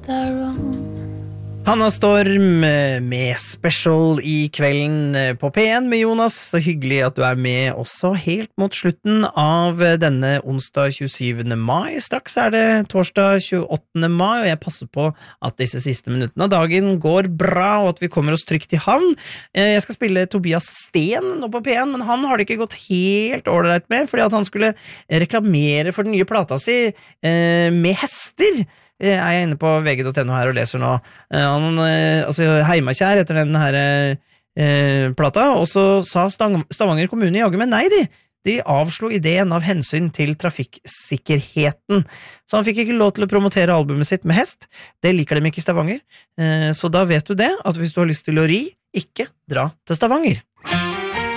I roam. Hanna Storm med Special I kvelden på P1 med Jonas. Så hyggelig at du med også helt mot slutten av denne onsdag 27. mai. Straks det torsdag 28. mai, og jeg passer på at disse siste minuttene av dagen går bra, og at vi kommer oss trygt I havn. Jeg skal spille Tobias Sten nå på P1, men han har det ikke gått helt ordentlig med, fordi at han skulle reklamere for den nye plata si med hester. Jeg inne på vg.no her og leser nå. Han Heimakjær etter den her plata, og så sa Stavanger kommune jaggu med nei de avslo ideen av hensyn til trafikksikkerheten. Så han fikk ikke lov til å promotere albumet sitt med hest. Det liker de ikke I Stavanger. Så da vet du det, at hvis du har lyst til å ri, ikke dra til Stavanger.